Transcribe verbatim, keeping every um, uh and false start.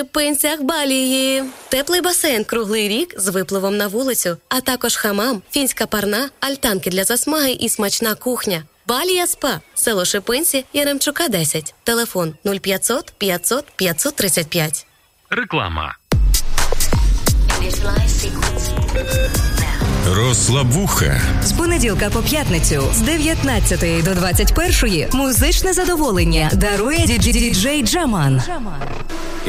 Пенсях Балії. Теплий басейн круглий рік з випливом на вулицю, а також хамам, фінська парна, альтанки для засмаги і смачна кухня. Балія СПА. Село Шипинці, Яремчука, десять. Телефон нуль п'ятсот п'ятсот п'ятсот тридцять п'ять. Реклама. Розслабуха. З понеділка по п'ятницю з дев'ятнадцятої до двадцять першої музичне задоволення дарує діджей Джаман.